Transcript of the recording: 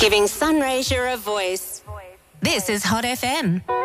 Giving Sunraysia a voice. This is Hot FM.